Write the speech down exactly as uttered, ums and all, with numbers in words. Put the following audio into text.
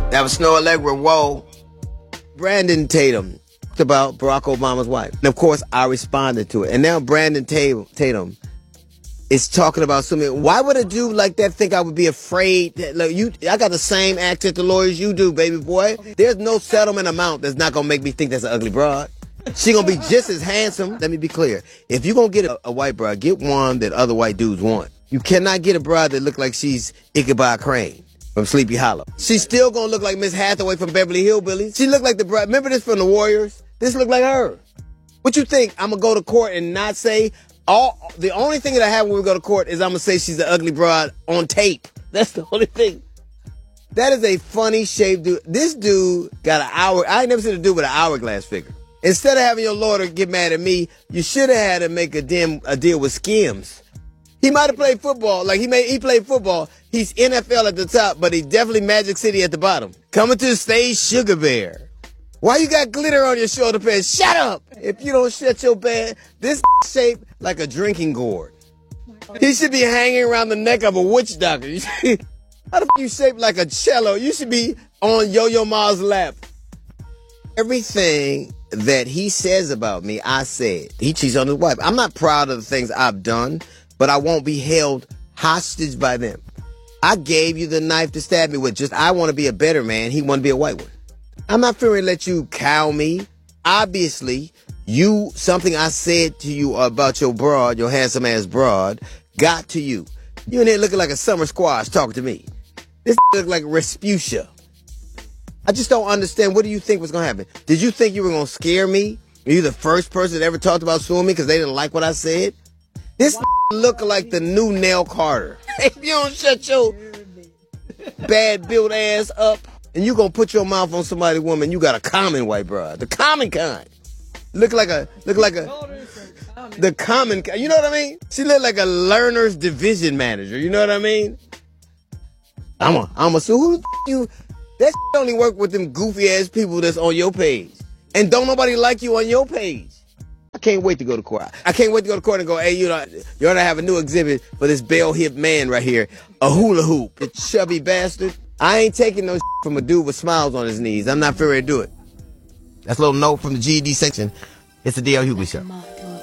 That was Snow Allegra. Whoa. Brandon Tatum talked about Barack Obama's wife. And of course, I responded to it. And now Brandon Tatum is talking about something. Why would a dude like that think I would be afraid? That, look, you, I got the same access to lawyers you do, baby boy. There's no settlement amount that's not going to make me think that's an ugly broad. She going to be just as handsome. Let me be clear. If you're going to get a, a white broad, get one that other white dudes want. You cannot get a broad that look like she's Ichabod Crane from Sleepy Hollow. She's still going to look like Miss Hathaway from Beverly Hillbillies. She look like the broad. Remember this from the Warriors? This look like her. What you think? I'm going to go to court and not say... All, the only thing that I have when we go to court is I'm going to say she's an ugly broad on tape. That's the only thing. That is a funny shaped dude. This dude got an hour. I ain't never seen a dude with an hourglass figure. Instead of having your lawyer get mad at me, you should have had to make a, dim, a deal with Skims. He might have played football. Like he made, he played football. He's N F L at the top, but he's definitely Magic City at the bottom. Coming to the stage, Sugar Bear. Why you got glitter on your shoulder pads? Shut up! If you don't shut your bed, this shaped like a drinking gourd. He should be hanging around the neck of a witch doctor. How the f you shaped like a cello? You should be on Yo-Yo Ma's lap. Everything that he says about me, I said. He cheats on his wife. I'm not proud of the things I've done, but I won't be held hostage by them. I gave you the knife to stab me with. Just I want to be a better man. He want to be a white one. I'm not fearing to let you cow me. Obviously, you, something I said to you about your broad, your handsome ass broad, got to you. You in there looking like a summer squash talking to me. This look like Respucia. I just don't understand. What do you think was going to happen? Did you think you were going to scare me? Are you the first person that ever talked about suing me because they didn't like what I said? This look like the new Nell Carter. If you don't shut your bad built ass up, and you gonna put your mouth on somebody's woman, you got a common white broad. The common kind. Look like a, look like a, the common kind. You know what I mean? She look like a learner's division manager. You know what I mean? I'm a, I'm a, so who the f you, that only work with them goofy ass people that's on your page. And don't nobody like you on your page. I can't wait to go to court. I can't wait to go to court and go, hey, you know, you ought to have a new exhibit for this bell hip man right here. A hula hoop. The chubby bastard. I ain't taking no shit from a dude with smiles on his knees. I'm not fearing to do it. That's a little note from the G E D section. It's the D L Hughley Show.